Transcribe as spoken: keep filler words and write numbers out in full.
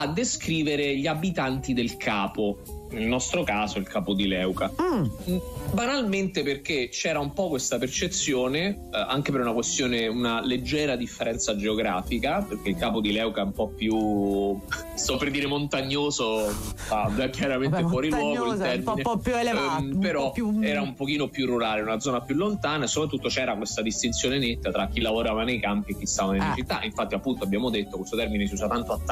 a descrivere gli abitanti del Capo, nel nostro caso il Capo di Leuca. Mm. Banalmente perché c'era un po' questa percezione, eh, anche per una questione, una leggera differenza geografica, perché il Capo di Leuca è un po' più, sto per dire montagnoso, ah, chiaramente Vabbè, fuori luogo il termine, un po', un po' più elevato, ehm, però un po' più... era un pochino più rurale, una zona più lontana, e soprattutto c'era questa distinzione netta tra chi lavorava nei campi e chi stava nelle Ah. città. Infatti appunto abbiamo detto, questo termine si usa tanto a